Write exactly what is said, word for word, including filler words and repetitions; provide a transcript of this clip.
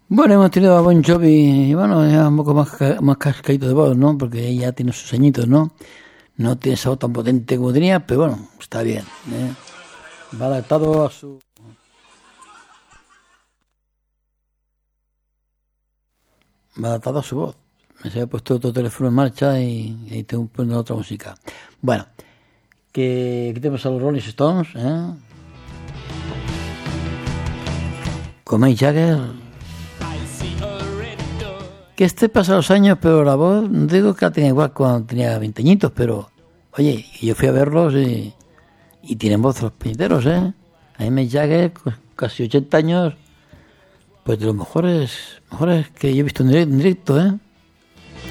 Bueno, hemos tenido a Bon Jovi y bueno, es un poco más, más cascadito de voz, ¿no? Porque ella tiene sus añitos, ¿no? No tiene esa voz tan potente como tenía, pero bueno, está bien, ¿eh? Va adaptado a su... Va adaptado a su voz. Me se ha puesto otro teléfono en marcha y, y tengo que poner otra música. Bueno, que, que tenemos a los Rolling Stones, ¿eh? Con Mick Jagger. Que este pasa los años, pero la voz, no digo que la tenía igual cuando tenía veinte añitos, pero oye, yo fui a verlos y, y tienen voz los puñeteros, ¿eh? A mí Mick Jagger, casi ochenta años, pues de los mejores, mejores que yo he visto en directo, ¿eh?